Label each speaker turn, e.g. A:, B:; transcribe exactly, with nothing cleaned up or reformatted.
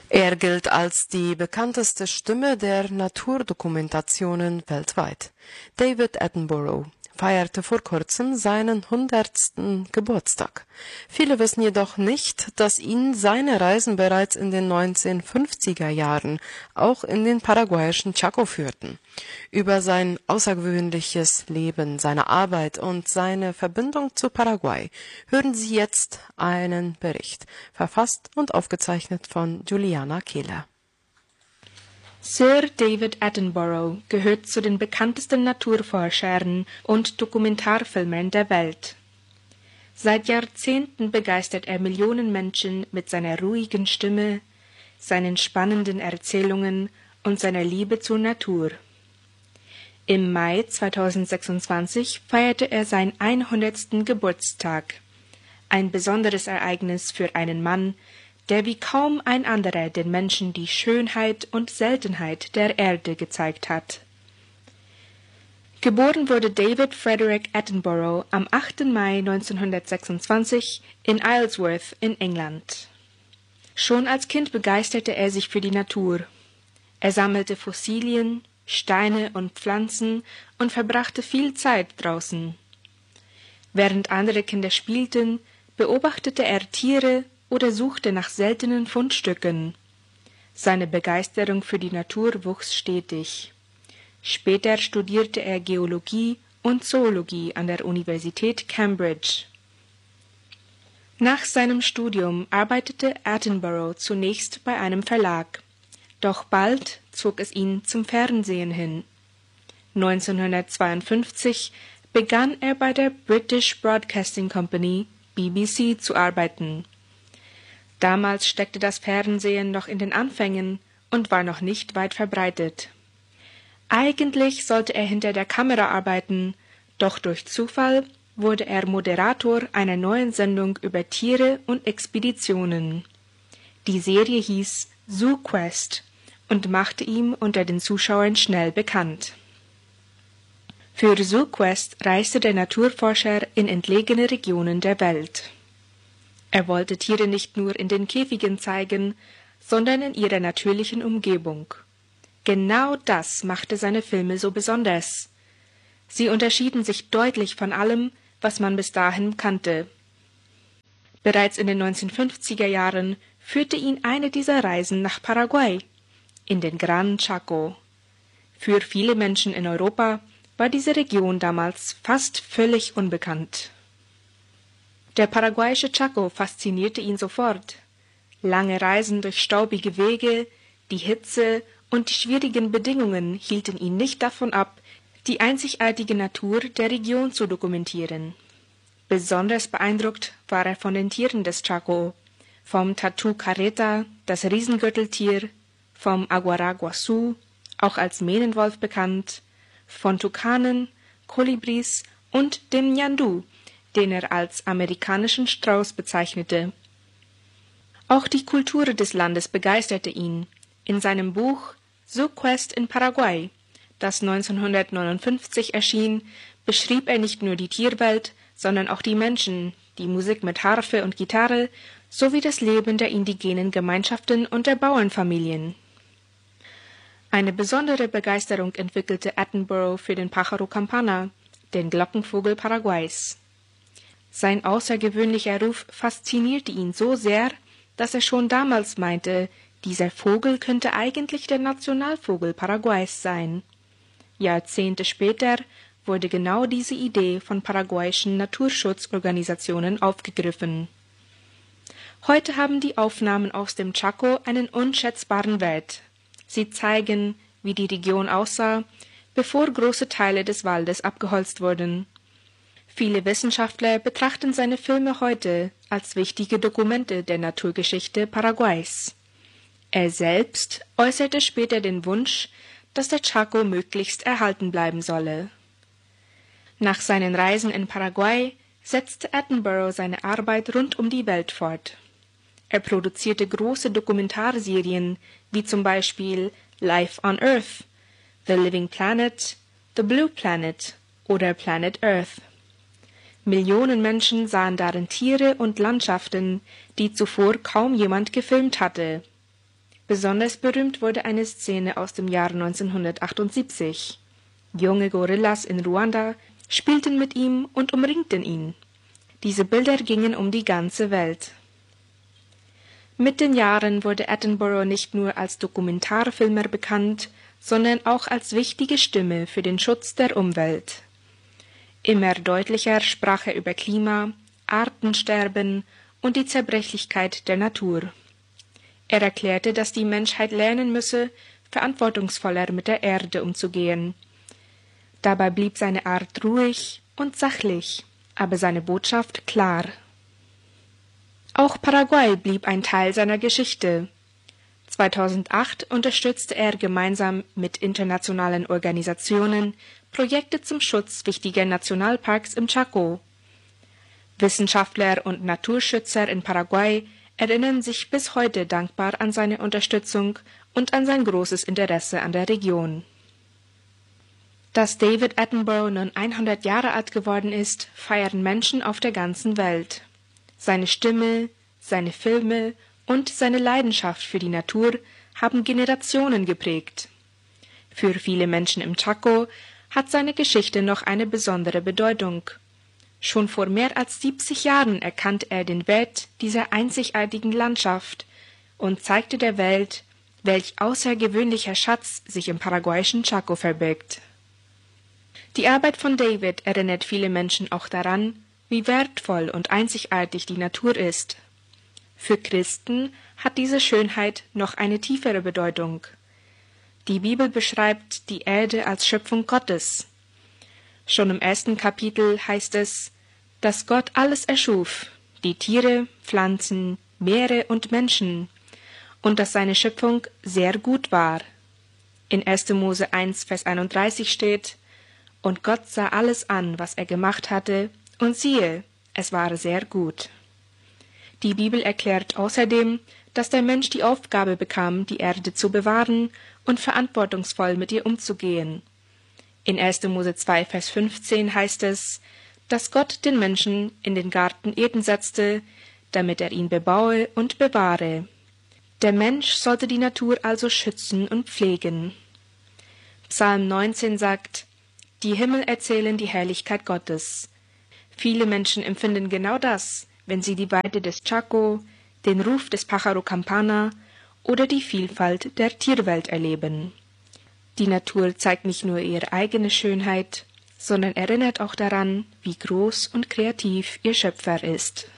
A: Er gilt als die bekannteste Stimme der Naturdokumentationen weltweit. David Attenborough feierte vor kurzem seinen hundertsten Geburtstag. Viele wissen jedoch nicht, dass ihn seine Reisen bereits in den neunzehnhundertfünfziger Jahren auch in den paraguayischen Chaco führten. Über sein außergewöhnliches Leben, seine Arbeit und seine Verbindung zu Paraguay hören Sie jetzt einen Bericht, verfasst und aufgezeichnet von Juliana Kehler.
B: Sir David Attenborough gehört zu den bekanntesten Naturforschern und Dokumentarfilmern der Welt. Seit Jahrzehnten begeistert er Millionen Menschen mit seiner ruhigen Stimme, seinen spannenden Erzählungen und seiner Liebe zur Natur. Im Mai zweitausendsechsundzwanzig feierte er seinen hundertsten Geburtstag, ein besonderes Ereignis für einen Mann, der wie kaum ein anderer den Menschen die Schönheit und Seltenheit der Erde gezeigt hat. Geboren wurde David Frederick Attenborough am achten Mai neunzehnhundertsechsundzwanzig in Isleworth in England. Schon als Kind begeisterte er sich für die Natur. Er sammelte Fossilien, Steine und Pflanzen und verbrachte viel Zeit draußen. Während andere Kinder spielten, beobachtete er Tiere oder suchte nach seltenen Fundstücken. Seine Begeisterung für die Natur wuchs stetig. Später studierte er Geologie und Zoologie an der Universität Cambridge. Nach seinem Studium arbeitete Attenborough zunächst bei einem Verlag. Doch bald zog es ihn zum Fernsehen hin. neunzehnhundertzweiundfünfzig begann er bei der British Broadcasting Company, B B C, zu arbeiten. Damals steckte das Fernsehen noch in den Anfängen und war noch nicht weit verbreitet. Eigentlich sollte er hinter der Kamera arbeiten, doch durch Zufall wurde er Moderator einer neuen Sendung über Tiere und Expeditionen. Die Serie hieß Zoo Quest und machte ihn unter den Zuschauern schnell bekannt. Für Zoo Quest reiste der Naturforscher in entlegene Regionen der Welt. Er wollte Tiere nicht nur in den Käfigen zeigen, sondern in ihrer natürlichen Umgebung. Genau das machte seine Filme so besonders. Sie unterschieden sich deutlich von allem, was man bis dahin kannte. Bereits in den neunzehnhundertfünfziger Jahren führte ihn eine dieser Reisen nach Paraguay, in den Gran Chaco. Für viele Menschen in Europa war diese Region damals fast völlig unbekannt. Der paraguayische Chaco faszinierte ihn sofort. Lange Reisen durch staubige Wege, die Hitze und die schwierigen Bedingungen hielten ihn nicht davon ab, die einzigartige Natur der Region zu dokumentieren. Besonders beeindruckt war er von den Tieren des Chaco, vom Tatu Carreta, das Riesengürteltier, vom Aguaraguazú, auch als Mähnenwolf bekannt, von Tukanen, Kolibris und dem Ñandú, den er als amerikanischen Strauß bezeichnete. Auch die Kultur des Landes begeisterte ihn. In seinem Buch Zoo Quest in Paraguay, das neunzehnhundertneunundfünfzig erschien, beschrieb er nicht nur die Tierwelt, sondern auch die Menschen, die Musik mit Harfe und Gitarre sowie das Leben der indigenen Gemeinschaften und der Bauernfamilien. Eine besondere Begeisterung entwickelte Attenborough für den Pájaro Campana, den Glockenvogel Paraguays. Sein außergewöhnlicher Ruf faszinierte ihn so sehr, dass er schon damals meinte, dieser Vogel könnte eigentlich der Nationalvogel Paraguays sein. Jahrzehnte später wurde genau diese Idee von paraguayischen Naturschutzorganisationen aufgegriffen. Heute haben die Aufnahmen aus dem Chaco einen unschätzbaren Wert. Sie zeigen, wie die Region aussah, bevor große Teile des Waldes abgeholzt wurden. Viele Wissenschaftler betrachten seine Filme heute als wichtige Dokumente der Naturgeschichte Paraguays. Er selbst äußerte später den Wunsch, dass der Chaco möglichst erhalten bleiben solle. Nach seinen Reisen in Paraguay setzte Attenborough seine Arbeit rund um die Welt fort. Er produzierte große Dokumentarserien, wie zum Beispiel Life on Earth, The Living Planet, The Blue Planet oder Planet Earth. Millionen Menschen sahen darin Tiere und Landschaften, die zuvor kaum jemand gefilmt hatte. Besonders berühmt wurde eine Szene aus dem Jahr neunzehnhundertachtundsiebzig. Junge Gorillas in Ruanda spielten mit ihm und umringten ihn. Diese Bilder gingen um die ganze Welt. Mit den Jahren wurde Attenborough nicht nur als Dokumentarfilmer bekannt, sondern auch als wichtige Stimme für den Schutz der Umwelt. Immer deutlicher sprach er über Klima, Artensterben und die Zerbrechlichkeit der Natur. Er erklärte, dass die Menschheit lernen müsse, verantwortungsvoller mit der Erde umzugehen. Dabei blieb seine Art ruhig und sachlich, aber seine Botschaft klar. Auch Paraguay blieb ein Teil seiner Geschichte. zweitausendacht unterstützte er gemeinsam mit internationalen Organisationen Projekte zum Schutz wichtiger Nationalparks im Chaco. Wissenschaftler und Naturschützer in Paraguay erinnern sich bis heute dankbar an seine Unterstützung und an sein großes Interesse an der Region. Dass David Attenborough nun hundert Jahre alt geworden ist, feiern Menschen auf der ganzen Welt. Seine Stimme, seine Filme und seine Leidenschaft für die Natur haben Generationen geprägt. Für viele Menschen im Chaco hat seine Geschichte noch eine besondere Bedeutung. Schon vor mehr als siebzig Jahren erkannte er den Wert dieser einzigartigen Landschaft und zeigte der Welt, welch außergewöhnlicher Schatz sich im paraguayischen Chaco verbirgt. Die Arbeit von David erinnert viele Menschen auch daran, wie wertvoll und einzigartig die Natur ist. Für Christen hat diese Schönheit noch eine tiefere Bedeutung. Die Bibel beschreibt die Erde als Schöpfung Gottes. Schon im ersten Kapitel heißt es, dass Gott alles erschuf, die Tiere, Pflanzen, Meere und Menschen, und dass seine Schöpfung sehr gut war. In erster Mose eins, Vers einunddreißig steht, und Gott sah alles an, was er gemacht hatte, und siehe, es war sehr gut. Die Bibel erklärt außerdem, dass der Mensch die Aufgabe bekam, die Erde zu bewahren und verantwortungsvoll mit ihr umzugehen. In erster Mose zwei, Vers fünfzehn heißt es, dass Gott den Menschen in den Garten Eden setzte, damit er ihn bebaue und bewahre. Der Mensch sollte die Natur also schützen und pflegen. Psalm neunzehn sagt, die Himmel erzählen die Herrlichkeit Gottes. Viele Menschen empfinden genau das, wenn sie die Weite des Chaco, den Ruf des Pájaro Campana oder die Vielfalt der Tierwelt erleben. Die Natur zeigt nicht nur ihre eigene Schönheit, sondern erinnert auch daran, wie groß und kreativ ihr Schöpfer ist.